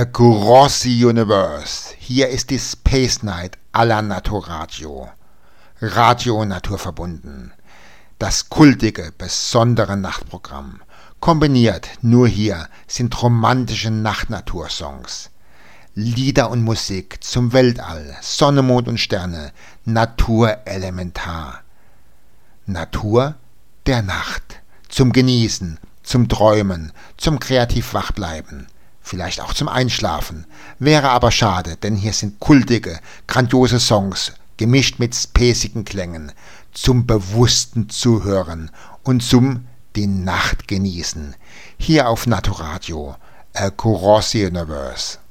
Across the Universe. Hier ist die Space Night à la Naturradio. Radio naturverbunden. Das kultige, besondere Nachtprogramm. Kombiniert nur hier sind romantische Nacht-Natursongs. Lieder und Musik zum Weltall, Sonne, Mond und Sterne, Natur elementar. Natur der Nacht. Zum Genießen, zum Träumen, zum kreativ Wachbleiben. Vielleicht auch zum Einschlafen. Wäre aber schade, denn hier sind kultige, grandiose Songs, gemischt mit spacigen Klängen, zum bewussten Zuhören und zum die Nacht genießen. Hier auf Naturradio, Across the Universe.